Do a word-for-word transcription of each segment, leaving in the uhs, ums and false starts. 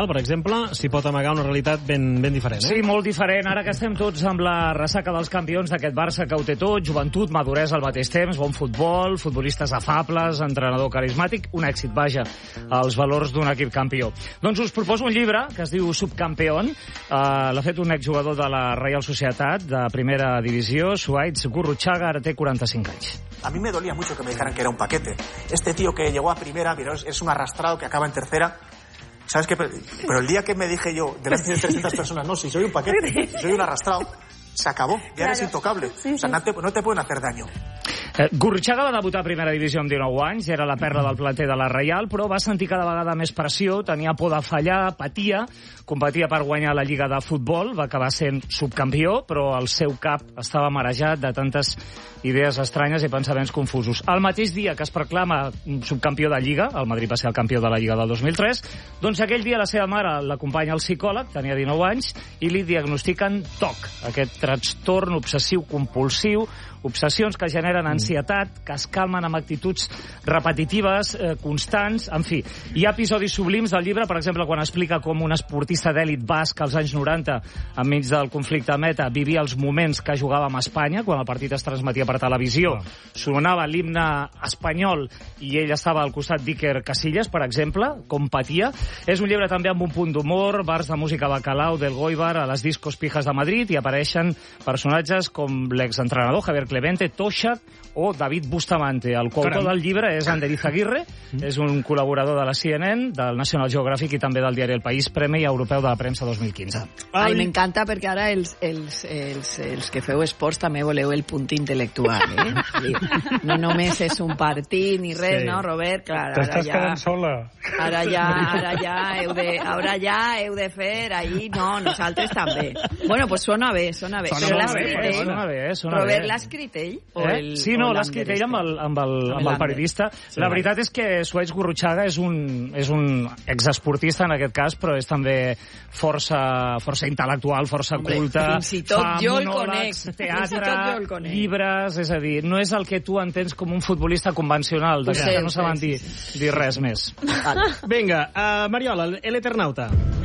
Nadal, per exemple, s'hi pot amagar una realitat ben, ben diferent, eh? Sí, molt diferent. Ara que estem tots amb la ressaca dels campions d'aquest Barça que ho té tot, joventut, maduresa al mateix temps, bon futbol, futbolistes afables, entrenador carismàtic, un èxit, vaja, els valors d'un equip campió. Doncs us proposo un llibre que es diu Subcampeón. Uh, l'ha fet un exjugador de la Real Societat, de primera divisió, Suaitz Gurruchaga, ara té quaranta-cinc anys. A mí me dolía mucho que me dijeran que era un paquete. Este tío que llegó a primera, pero es un arrastrado que acaba en tercera. ¿Sabes qué? Pero el día que me dije yo, delante de trescientas personas, no, si soy un paquete, si soy un arrastrado, se acabó, ya claro. Eres intocable. Sí, o sea, no te, no te pueden hacer daño. Eh, Gurruchaga va debutar a primera divisió amb dinou anys, era la perla del planter de la Reial, però va sentir cada vegada més pressió, tenia por de fallar, patia, competia per guanyar la Lliga de Futbol, va acabar sent subcampió, però el seu cap estava marejat de tantes idees estranyes i pensaments confusos. El mateix dia que es proclama subcampió de Lliga, el Madrid va ser el campió de la Lliga del dos mil tres, doncs aquell dia la seva mare l'acompanya al psicòleg, tenia dinou anys, i li diagnostiquen T O C, aquest trastorn obsessiu-compulsiu, obsessions que generen ansietat, que es calmen amb actituds repetitives, eh, constants, en fi. Hi ha episodis sublims del llibre, per exemple, quan explica com un esportista d'èlit basc als anys noranta, enmig del conflicte meta, vivia els moments que jugava amb Espanya, quan el partit es transmetia per televisió, sonava l'himne espanyol i ell estava al costat d'Iker Casillas, per exemple, com patia. És un llibre també amb un punt d'humor, bars de música Bacalao, del Goibar, a les discos pijas de Madrid, i apareixen personatges com l'exentrenador Javier Clemente, Toshak o David Bustamante. El coautor del llibre és Ander Izaguirre, mm. és un col·laborador de la C N N, del National Geographic i també del diari El País, Premi Europeu de la Premsa dos mil quinze. Ai, m'encanta perquè ara els, els, els, els que feu esports també voleu el punt intel·lectual, eh? No només és un partit ni res, sí. No, Robert? Clar, T'estàs ja, quedant sola. Ara ja, ara ja heu de, ara ja heu de fer ahí, no, nosaltres també. Bueno, pues sona bé, sona bé. Sona Però molt bé, ell, sona bé, eh? Sona Robert, bé. l'ha escrit ell? O eh? el, sí, no, l'ha escrit ell amb el, amb el, amb el periodista. Sí, la veritat és que Suaitz Gurruchaga és un, és un exesportista en aquest cas, però és també força, força intel·lectual, força Hombre, culta. Fins i tot jo el conec. Teatre, el conec. Llibres, és a dir, no és el que tu entens com un futbolista convencional, de que no saben dir, dir res més. Vinga, uh, Mariola, el Eternauta.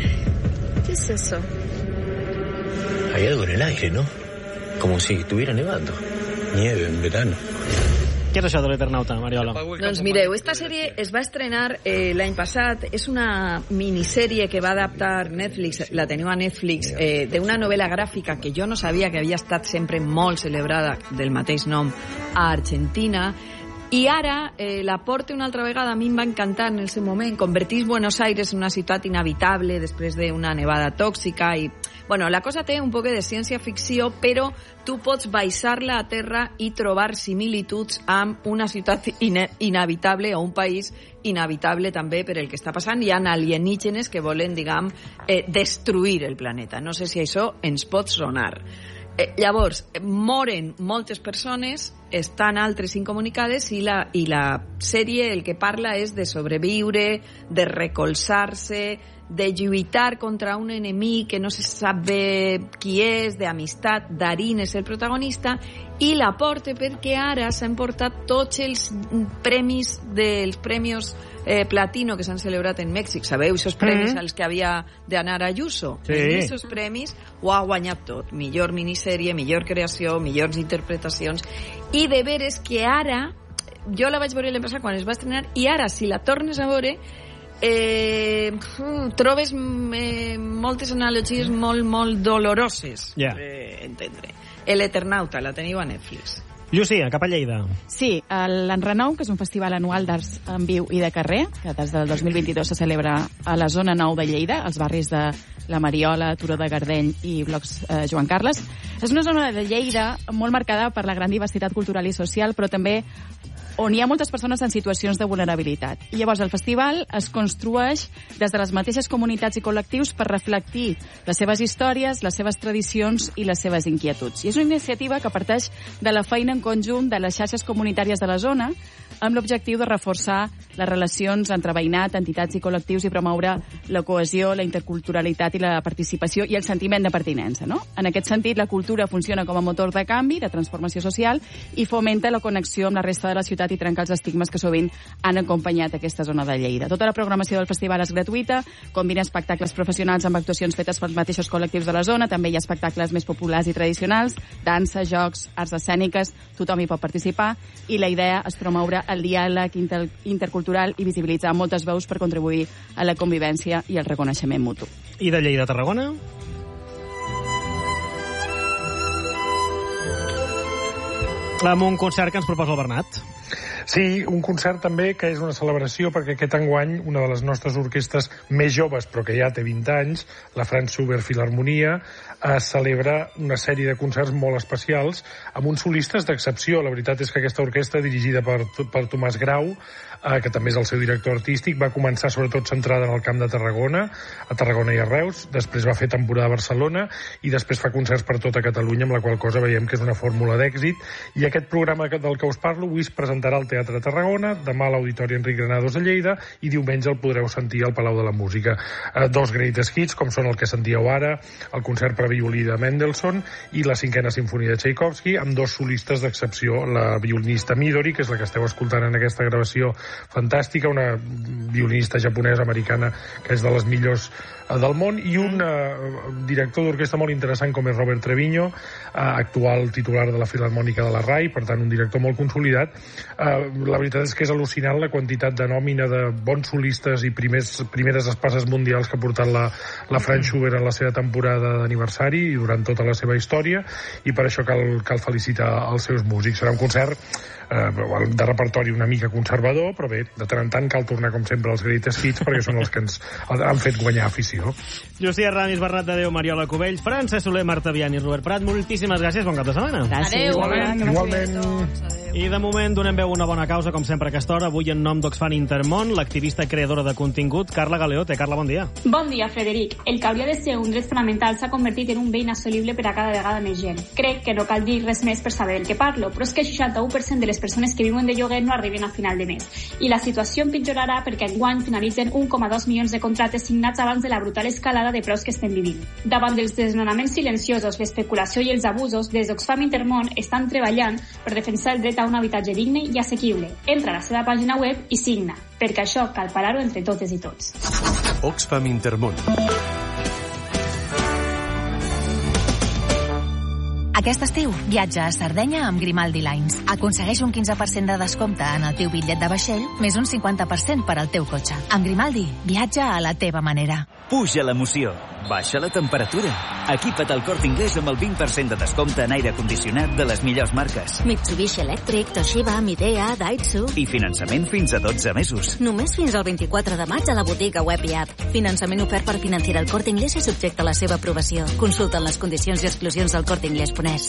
¿Qué es eso? Hay algo en el aire, ¿no? Como si estuviera nevando. Nieve en verano. Què és això de l'Eternauta, Mariola? Doncs mireu, esta sèrie es va estrenar eh, l'any passat. És una minissèrie que va adaptar Netflix, la teniu a Netflix, eh, d'una novel·la gràfica que jo no sabia que havia estat sempre molt celebrada, del mateix nom, a Argentina. I ara eh, la porta una altra vegada, a mi em va encantar en el seu moment, convertís Buenos Aires en una ciutat inhabitable després d'una nevada tòxica i... Bueno, la cosa té un poc de ciència-ficció, però tu pots baixar-la a terra i trobar similituds amb una ciutat in- inhabitable o un país inhabitable també per el que està passant. Hi ha alienígenes que volen, diguem, eh, destruir el planeta. No sé si això ens pot sonar. Eh, llavors, moren moltes persones, estan altres incomunicades i la, i la sèrie el que parla és de sobreviure, de recolzar-se, de lluitar contra un enemic que no se sap bé qui és, d'amistat. Darín és el protagonista i la porta perquè ara s'han portat tots els premis dels premis eh, Platino que s'han celebrat en Mèxic. Sabeu, aquests premis mm-hmm. als que havia d'anar a Ayuso? Sí. I aquests premis ho ha guanyat tot. Millor minissèrie, millor creació, millors interpretacions. I de veres que ara, jo la vaig veure l'any passat quan es va estrenar, i ara, si la tornes a veure, eh, trobes eh, moltes analogies molt, molt doloroses yeah. per eh, entendre. L'Eternauta, la teniu a Netflix. Llucia, cap a Lleida. Sí, l'Enrenou, que és un festival anual d'arts en viu i de carrer, que des del dos mil vint-i-dos se celebra a la zona nou de Lleida, als barris de la Mariola, Turó de Gardeny i blocs eh, Joan Carles. És una zona de Lleida molt marcada per la gran diversitat cultural i social, però també on hi ha moltes persones en situacions de vulnerabilitat. I llavors el festival es construeix des de les mateixes comunitats i col·lectius per reflectir les seves històries, les seves tradicions i les seves inquietuds. I és una iniciativa que parteix de la feina en conjunt de les xarxes comunitàries de la zona, amb l'objectiu de reforçar les relacions entre veïnat, entitats i col·lectius i promoure la cohesió, la interculturalitat i la participació i el sentiment de pertinença. No? En aquest sentit, la cultura funciona com a motor de canvi, de transformació social i fomenta la connexió amb la resta de la ciutat i trenca els estigmes que sovint han acompanyat aquesta zona de Lleida. Tota la programació del festival és gratuïta, combina espectacles professionals amb actuacions fetes pels mateixos col·lectius de la zona, també hi ha espectacles més populars i tradicionals, dansa, jocs, arts escèniques, tothom hi pot participar i la idea és promoure el diàleg inter intercultural i visibilitzar moltes veus per contribuir a la convivència i el reconeixement mutu. I de Lleida a Tarragona? Amb un concert que ens proposa el Bernat. Sí, un concert també que és una celebració perquè aquest enguany una de les nostres orquestres més joves, però que ja té vint anys, la Franz Schubert Filharmonia, eh, celebra una sèrie de concerts molt especials amb uns solistes d'excepció. La veritat és que aquesta orquestra, dirigida per, per Tomàs Grau, eh, que també és el seu director artístic, va començar sobretot centrada en el Camp de Tarragona, a Tarragona i a Reus, després va fer temporada a Barcelona i després fa concerts per tota Catalunya, amb la qual cosa veiem que és una fórmula d'èxit. I aquest programa del que us parlo avui es presentarà al Teatre de Tarragona, demà a l'Auditori Enric Granados a Lleida i diumenge el podreu sentir al Palau de la Música. Eh, dos greatest hits, com són el que sentíeu ara, el concert per a violí de Mendelssohn i la cinquena sinfonia de Tchaikovsky, amb dos solistes d'excepció, la violinista Midori, que és la que esteu escoltant en aquesta gravació fantàstica, una violinista japonesa-americana que és de les millors del món, i un uh, director d'orquestra molt interessant com és Robert Treviño, uh, actual titular de la Filharmònica de la RAI, per tant un director molt consolidat. Uh, la veritat és que és al·lucinant la quantitat de nòmina de bons solistes i primers, primeres espases mundials que ha portat la, la Franz Schubert en la seva temporada d'aniversari i durant tota la seva història, i per això cal, cal felicitar els seus músics. Serà un concert eh, de repertori una mica conservador, però bé, de tant en tant cal tornar com sempre als greatest hits perquè són els que ens han fet guanyar afició. Llucia Ramis, Bernat de Déu, Mariola Cubells, Francesc Soler, Marta Viani i Robert Prat, moltíssimes gràcies, bon cap de setmana. Gràcies. Igualment. Igualment. I de moment donem veu a una bona causa, com sempre a aquesta hora, avui en nom d'Oxfam Intermón, l'activista creadora de contingut, Carla Galeote. Carla, bon dia. Bon dia, Frederic. El que hauria de ser un dret fonamental s'ha convertit en un bé inassolible per a cada vegada més gent. Crec que no cal dir res més per saber del que parlo, però és que el seixanta-u per cent de les persones que viuen de lloguer no arriben a final de mes. I la situació empitjorarà perquè enguany finalitzen un coma dos milions de contractes signats abans de la brutal escalada de preus que estem vivint. Davant dels desnonaments silenciosos, l'especulació i els abusos, des d'Oxfam Intermón estan treballant per defensar el dret a un habitatge digne i assequible. Entra a la seva pàgina web i signa, perquè això cal parar-ho entre totes i tots. Oxfam Intermón. Aquest estiu, viatja a Sardenya amb Grimaldi Lines. Aconsegueix un quinze per cent de descompte en el teu bitllet de vaixell, més un cinquanta per cent per al teu cotxe. Amb Grimaldi, viatja a la teva manera. Puja l'emoció, baixa la temperatura. Equipa't al Corte Inglés amb el vint per cent de descompte en aire condicionat de les millors marques. Mitsubishi Electric, Toshiba, Midea, Daihatsu... I finançament fins a dotze mesos. Només fins al vint-i-quatre de maig a la botiga web i app. Finançament ofert per Financiera El Corte Inglés i subjecte a la seva aprovació. Consulta les condicions i exclusions al corte inglés punt es.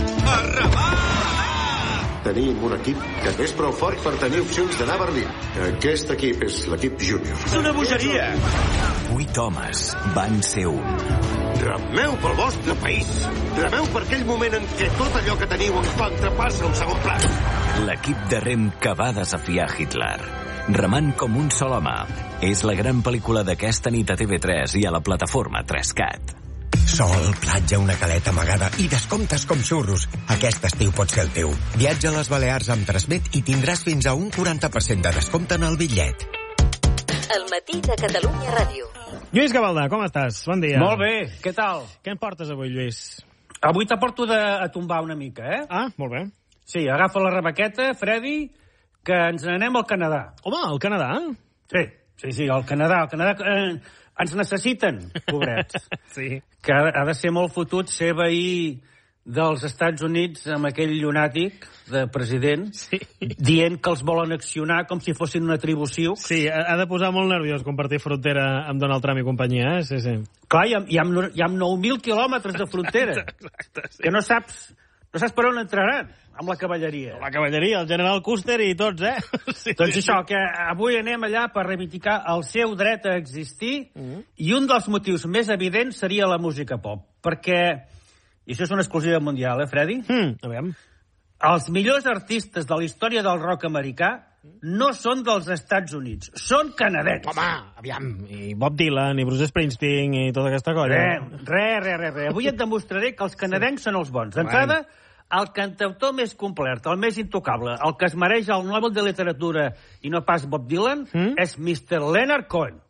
Tenim un equip que és prou fort per tenir opcions d'anar a Berlín. Aquest equip és l'equip júnior. És una bogeria! Vuit homes van ser un. Remeu pel vostre país. Remeu per aquell moment en què tot allò que teniu en contra passa a un segon pla. L'equip de rem que va desafiar Hitler. Remant com un sol home. És la gran pel·lícula d'aquesta nit a T V tres i a la plataforma tres cat. Sol, platja, una caleta amagada i descomptes com xurros. Aquest estiu pot ser el teu. Viatja a les Balears amb Transmet i tindràs fins a un quaranta per cent de descompte en el bitllet. El matí de Catalunya Ràdio. Lluís Gavaldà, com estàs? Bon dia. Molt bé, què tal? Què em portes avui, Lluís? Avui t'aporto de, a tombar una mica, eh? Ah, molt bé. Sí, agafa la rebequeta, Freddy, que ens n'anem al Canadà. Home, al Canadà? Sí, sí, sí, al Canadà. Al Canadà eh, ens necessiten, pobrets. Sí. Que ha, ha de ser molt fotut ser veí dels Estats Units amb aquell llunàtic de president, sí, dient que els volen accionar com si fossin una tribu sioux. Sí, ha de posar molt nerviós compartir frontera amb Donald Trump i companyia, eh? Sí, sí. Clar, hi ha, hi ha, hi ha nou mil quilòmetres de frontera. Exacte, exacte, sí. Que no saps, no saps per on entraran amb la cavalleria. La cavalleria, el general Custer i tots, eh? Sí, doncs sí, això, que avui anem allà per reivindicar el seu dret a existir, mm-hmm. i un dels motius més evidents seria la música pop, perquè, i això és una exclusiva mundial, eh, Freddy? Mm, a veure. Els millors artistes de la història del rock americà no són dels Estats Units, són canadencs. Home, aviam, i Bob Dylan, i Bruce Springsteen, i tota aquesta colla. Re, re, re, re, re. Avui et demostraré que els canadencs són els bons. D'entrada, el cantautor més complet, el més intocable, el que es mereix el Nobel de Literatura i no pas Bob Dylan, mm? és mister Leonard Cohen.